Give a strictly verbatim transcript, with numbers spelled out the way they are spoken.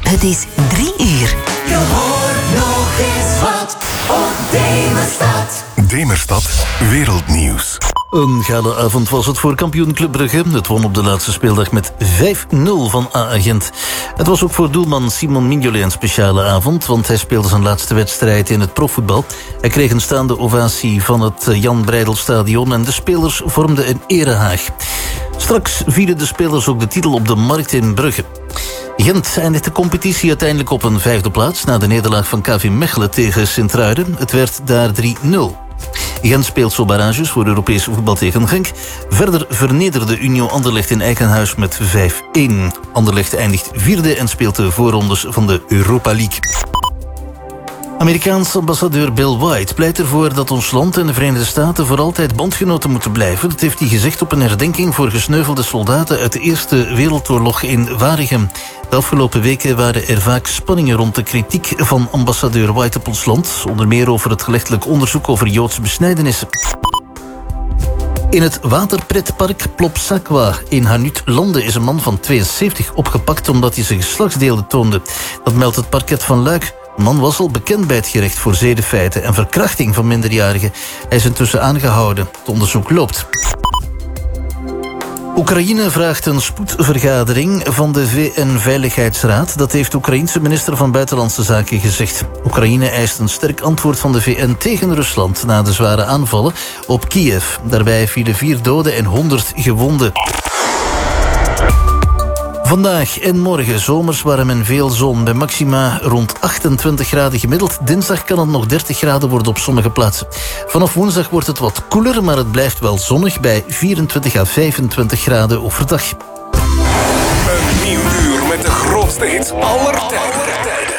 Het is drie uur. Je hoort nog eens wat op Demerstad. Demerstad Wereldnieuws. Een galaavond was het voor kampioen Club Brugge. Het won op de laatste speeldag met vijf nul van A-agent. Het was ook voor doelman Simon Mignolet een speciale avond, want hij speelde zijn laatste wedstrijd in het profvoetbal. Hij kreeg een staande ovatie van het Jan Breidelstadion en de spelers vormden een erehaag. Straks vierden de spelers ook de titel op de markt in Brugge. Gent eindigt de competitie uiteindelijk op een vijfde plaats na de nederlaag van K V Mechelen tegen Sint-Truiden. Het werd daar drie nul. Gent speelt zo barrages voor Europees voetbal tegen Genk. Verder vernederde Union Anderlecht in Eikenhuis met vijf een. Anderlecht eindigt vierde en speelt de voorrondes van de Europa League. Amerikaans ambassadeur Bill White pleit ervoor dat ons land en de Verenigde Staten voor altijd bondgenoten moeten blijven. Dat heeft hij gezegd op een herdenking voor gesneuvelde soldaten uit de Eerste Wereldoorlog in Waregem. De afgelopen weken waren er vaak spanningen rond de kritiek van ambassadeur White op ons land, onder meer over het gerechtelijk onderzoek over Joodse besnijdenissen. In het waterpretpark Plopsaqua in Hanut-Landen is een man van tweeënzeventig opgepakt omdat hij zijn geslachtsdelen toonde. Dat meldt het parket van Luik. De man was al bekend bij het gerecht voor zedenfeiten en verkrachting van minderjarigen. Hij is intussen aangehouden. Het onderzoek loopt. Oekraïne vraagt een spoedvergadering van de V N-veiligheidsraad. Dat heeft de Oekraïense minister van Buitenlandse Zaken gezegd. Oekraïne eist een sterk antwoord van de V N tegen Rusland na de zware aanvallen op Kiev. Daarbij vielen vier doden en honderd gewonden. Vandaag en morgen zomers warm en veel zon. Bij maxima rond achtentwintig graden gemiddeld. Dinsdag kan het nog dertig graden worden op sommige plaatsen. Vanaf woensdag wordt het wat koeler, maar het blijft wel zonnig bij vierentwintig à vijfentwintig graden overdag. Een nieuw uur met de grootste hits aller tijden.